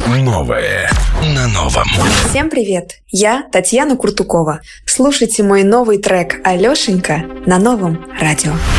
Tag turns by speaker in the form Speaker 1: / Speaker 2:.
Speaker 1: Новое на новом.
Speaker 2: Всем привет! Я Татьяна Куртукова. Слушайте мой новый трек «Алешенька» на Новом радио.